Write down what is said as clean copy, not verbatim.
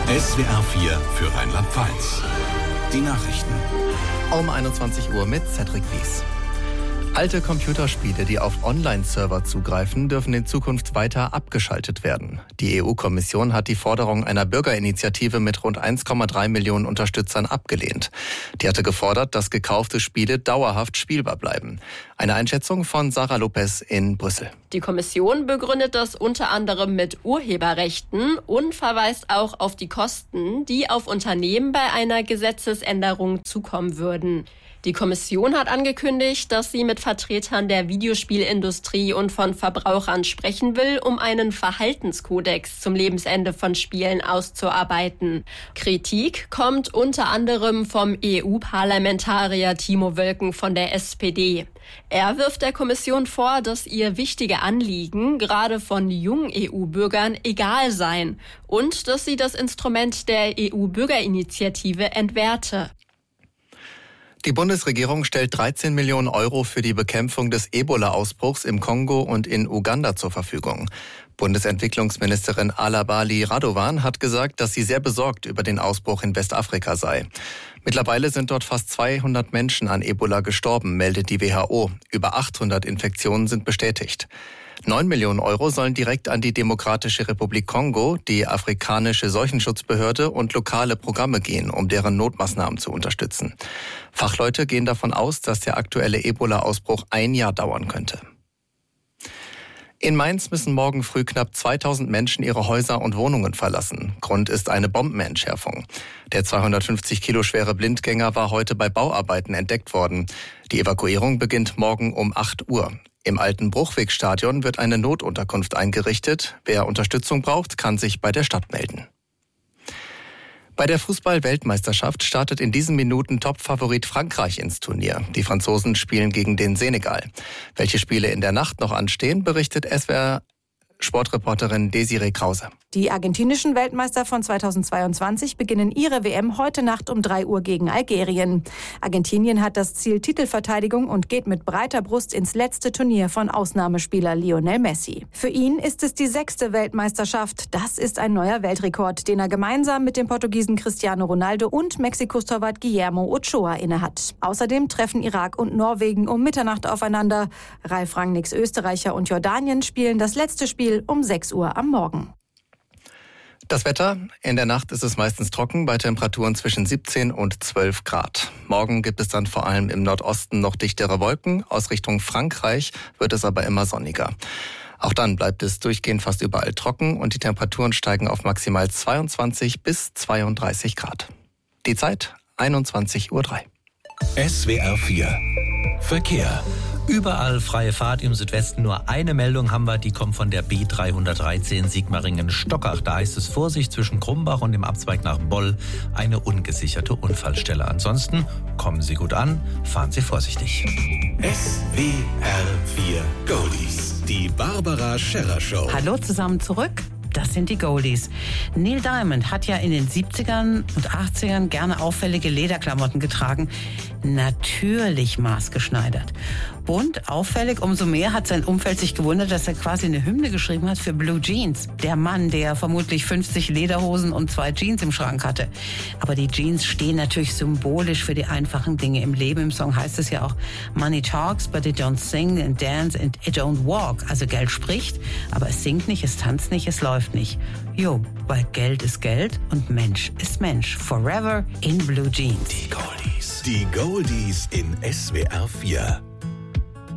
SWR 4 für Rheinland-Pfalz. Die Nachrichten. Um 21 Uhr mit Cedric Wies. Alte Computerspiele, die auf Online-Server zugreifen, dürfen in Zukunft weiter abgeschaltet werden. Die EU-Kommission hat die Forderung einer Bürgerinitiative mit rund 1,3 Millionen Unterstützern abgelehnt. Die hatte gefordert, dass gekaufte Spiele dauerhaft spielbar bleiben. Eine Einschätzung von Sarah Lopez in Brüssel. Die Kommission begründet das unter anderem mit Urheberrechten und verweist auch auf die Kosten, die auf Unternehmen bei einer Gesetzesänderung zukommen würden. Die Kommission hat angekündigt, dass sie mit Vertretern der Videospielindustrie und von Verbrauchern sprechen will, um einen Verhaltenskodex zum Lebensende von Spielen auszuarbeiten. Kritik kommt unter anderem vom EU-Parlamentarier Timo Wölken von der SPD. Er wirft der Kommission vor, dass ihr wichtige Anliegen gerade von jungen EU-Bürgern egal seien und dass sie das Instrument der EU-Bürgerinitiative entwerte. Die Bundesregierung stellt 13 Millionen Euro für die Bekämpfung des Ebola-Ausbruchs im Kongo und in Uganda zur Verfügung. Bundesentwicklungsministerin Alabali Radovan hat gesagt, dass sie sehr besorgt über den Ausbruch in Westafrika sei. Mittlerweile sind dort fast 200 Menschen an Ebola gestorben, meldet die WHO. Über 800 Infektionen sind bestätigt. 9 Millionen Euro sollen direkt an die Demokratische Republik Kongo, die afrikanische Seuchenschutzbehörde und lokale Programme gehen, um deren Notmaßnahmen zu unterstützen. Fachleute gehen davon aus, dass der aktuelle Ebola-Ausbruch ein Jahr dauern könnte. In Mainz müssen morgen früh knapp 2000 Menschen ihre Häuser und Wohnungen verlassen. Grund ist eine Bombenentschärfung. Der 250 Kilo schwere Blindgänger war heute bei Bauarbeiten entdeckt worden. Die Evakuierung beginnt morgen um 8 Uhr. Im alten Bruchwegstadion wird eine Notunterkunft eingerichtet. Wer Unterstützung braucht, kann sich bei der Stadt melden. Bei der Fußball-Weltmeisterschaft startet in diesen Minuten Top-Favorit Frankreich ins Turnier. Die Franzosen spielen gegen den Senegal. Welche Spiele in der Nacht noch anstehen, berichtet SWR-Sportreporterin Desiree Krause. Die argentinischen Weltmeister von 2022 beginnen ihre WM heute Nacht um 3 Uhr gegen Algerien. Argentinien hat das Ziel Titelverteidigung und geht mit breiter Brust ins letzte Turnier von Ausnahmespieler Lionel Messi. Für ihn ist es die 6. Weltmeisterschaft. Das ist ein neuer Weltrekord, den er gemeinsam mit dem Portugiesen Cristiano Ronaldo und Mexikos Torwart Guillermo Ochoa innehat. Außerdem treffen Irak und Norwegen um Mitternacht aufeinander. Ralf Rangnicks Österreicher und Jordanien spielen das letzte Spiel um 6 Uhr am Morgen. Das Wetter: In der Nacht ist es meistens trocken bei Temperaturen zwischen 17 und 12 Grad. Morgen gibt es dann vor allem im Nordosten noch dichtere Wolken. Aus Richtung Frankreich wird es aber immer sonniger. Auch dann bleibt es durchgehend fast überall trocken und die Temperaturen steigen auf maximal 22 bis 32 Grad. Die Zeit 21:03 Uhr. SWR 4 Verkehr. Überall freie Fahrt, im Südwesten nur eine Meldung haben wir, die kommt von der B313 Sigmaringen-Stockach. Da heißt es Vorsicht zwischen Krumbach und dem Abzweig nach Boll, eine ungesicherte Unfallstelle. Ansonsten kommen Sie gut an, fahren Sie vorsichtig. SWR 4 Goldies, die Barbara Scherrer Show. Hallo zusammen zurück. Das sind die Goldies. Neil Diamond hat ja in den 70ern und 80ern gerne auffällige Lederklamotten getragen. Natürlich maßgeschneidert. Und auffällig, umso mehr hat sein Umfeld sich gewundert, dass er quasi eine Hymne geschrieben hat für Blue Jeans. Der Mann, der vermutlich 50 Lederhosen und 2 Jeans im Schrank hatte. Aber die Jeans stehen natürlich symbolisch für die einfachen Dinge im Leben. Im Song heißt es ja auch, Money talks, but it don't sing and dance and it don't walk. Also Geld spricht, aber es singt nicht, es tanzt nicht, es läuft nicht. Jo, weil Geld ist Geld und Mensch ist Mensch. Forever in Blue Jeans. Die Goldies in SWR 4.